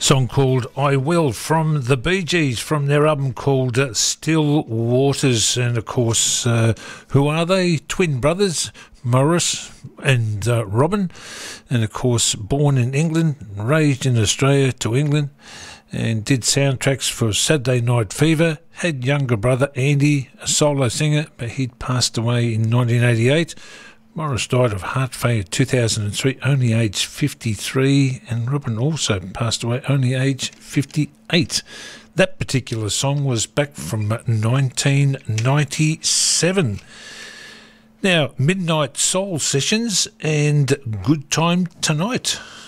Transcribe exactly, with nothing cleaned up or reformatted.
Song called I Will from the Bee Gees from their album called uh, Still Waters. And of course, uh, who are they? Twin brothers, Maurice and uh, Robin. And of course, born in England, raised in Australia to England, and did soundtracks for Saturday Night Fever. Had younger brother Andy, a solo singer, but he'd passed away in nineteen eighty-eight. Maurice died of heart failure in two thousand three, only aged fifty-three, and Robin also passed away, only aged fifty-eight. That particular song was back from nineteen ninety-seven. Now, Midnight Soul Sessions and Good Time Tonight.